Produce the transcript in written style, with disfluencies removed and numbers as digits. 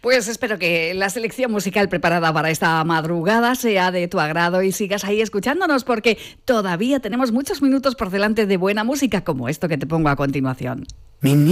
Pues espero que la selección musical preparada para esta madrugada sea de tu agrado y sigas ahí escuchándonos, porque todavía tenemos muchos minutos por delante de buena música como esto que te pongo a continuación.